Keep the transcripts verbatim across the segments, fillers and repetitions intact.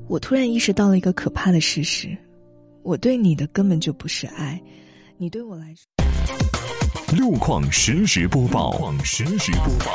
我突然意识到了一个可怕的事实，我对你的根本就不是爱，你对我来说。 路况实时播报，路况实时播报。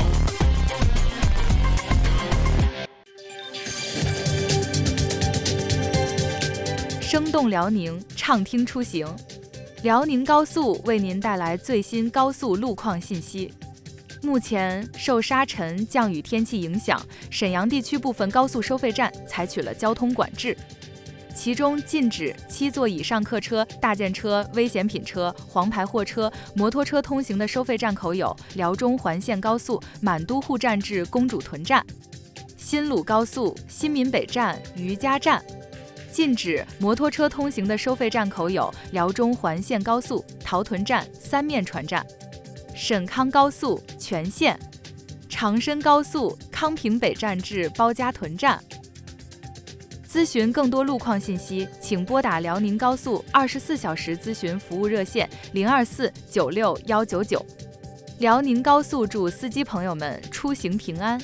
生动辽宁，畅听出行。辽宁高速为您带来最新高速路况信息。目前受沙尘、降雨天气影响，沈阳地区部分高速收费站采取了交通管制，其中禁止七座以上客车、大件车、危险品车、黄牌货车、摩托车通行的收费站口有辽中环线高速满都护站至公主屯站、新鲁高速新民北站、余家站。禁止摩托车通行的收费站口有辽中环线高速陶屯站、三面船站、沈康高速全线、长深高速康平北站至包家屯站。咨询更多路况信息，请拨打辽宁高速二十四小时咨询服务热线零二四九六幺九九。辽宁高速祝司机朋友们出行平安。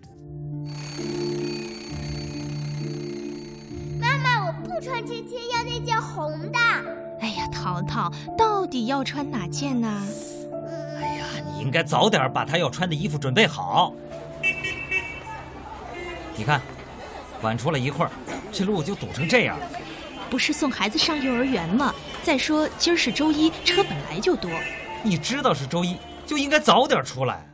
穿这件要那件红的。 哎呀，淘淘，到底要穿哪件呢？ 哎呀，你应该早点把他要穿的衣服准备好。你看，晚出了一会儿，这路就堵成这样。 不是送孩子上幼儿园吗？再说今儿是周一，车本来就多。 你知道是周一，就应该早点出来。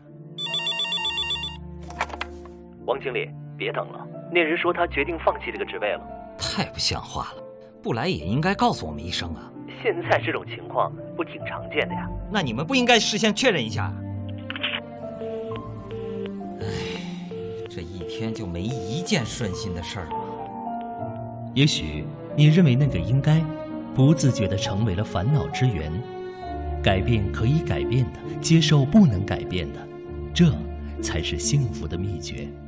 王经理，别等了，那人说他决定放弃这个职位了。 太不像话了，不来也应该告诉我们一声啊！ 现在这种情况不挺常见的呀？ 那你们不应该事先确认一下？哎，这一天就没一件顺心的事儿吗？ 也许你认为那个应该，不自觉地成为了烦恼之源。改变可以改变的，接受不能改变的，这才是幸福的秘诀。